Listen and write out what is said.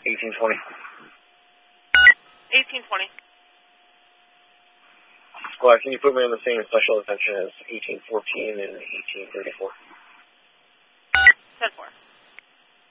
1820. 1820. Squad, can you put me on the same special attention as 1814 and 1834?